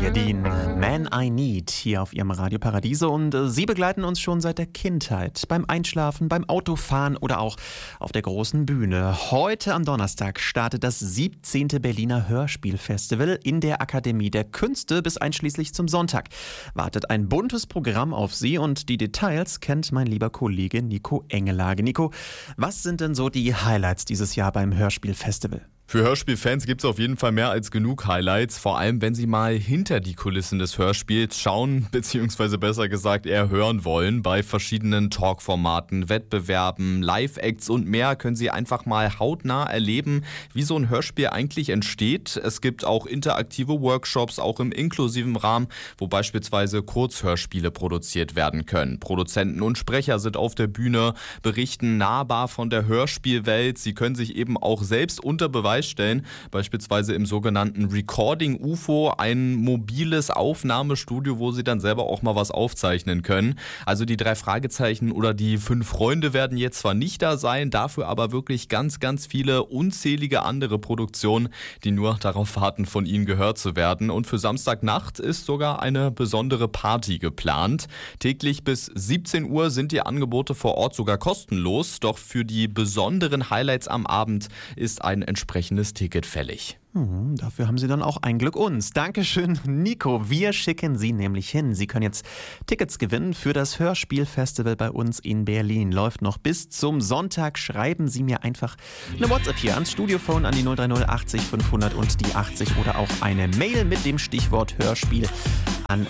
Dean, Man I Need, hier auf ihrem Radio Paradiso. Und sie begleiten uns schon seit der Kindheit. Beim Einschlafen, beim Autofahren oder auch auf der großen Bühne. Heute am Donnerstag startet das 17. Berliner Hörspielfestival in der Akademie der Künste bis einschließlich zum Sonntag. Wartet ein buntes Programm auf Sie und die Details kennt mein lieber Kollege Nico Engelage. Nico, was sind denn so die Highlights dieses Jahr beim Hörspielfestival? Für Hörspielfans gibt es auf jeden Fall mehr als genug Highlights, vor allem wenn sie mal hinter die Kulissen des Hörspiels schauen, beziehungsweise besser gesagt eher hören wollen. Bei verschiedenen Talkformaten, Wettbewerben, Live-Acts und mehr können sie einfach mal hautnah erleben, wie so ein Hörspiel eigentlich entsteht. Es gibt auch interaktive Workshops, auch im inklusiven Rahmen, wo beispielsweise Kurzhörspiele produziert werden können. Produzenten und Sprecher sind auf der Bühne, berichten nahbar von der Hörspielwelt. Sie können sich eben auch selbst unter Beweis stellen, beispielsweise im sogenannten Recording UFO, ein mobiles Aufnahmestudio, wo sie dann selber auch mal was aufzeichnen können. Also die 3 Fragezeichen oder die 5 Freunde werden jetzt zwar nicht da sein, dafür aber wirklich ganz, ganz viele unzählige andere Produktionen, die nur darauf warten, von ihnen gehört zu werden. Und für Samstagnacht ist sogar eine besondere Party geplant. Täglich bis 17 Uhr sind die Angebote vor Ort sogar kostenlos, doch für die besonderen Highlights am Abend ist ein entsprechendes Ticket fällig. Dafür haben Sie dann auch ein Glück uns. Dankeschön, Nico. Wir schicken Sie nämlich hin. Sie können jetzt Tickets gewinnen für das Hörspielfestival bei uns in Berlin. Läuft noch bis zum Sonntag. Schreiben Sie mir einfach eine WhatsApp hier ans Studiophone an die 030 80 500 und die 80 oder auch eine Mail mit dem Stichwort Hörspiel an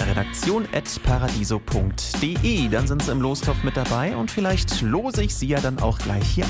redaktion@paradiso.de. Dann sind Sie im Lostopf mit dabei und vielleicht lose ich Sie ja dann auch gleich hier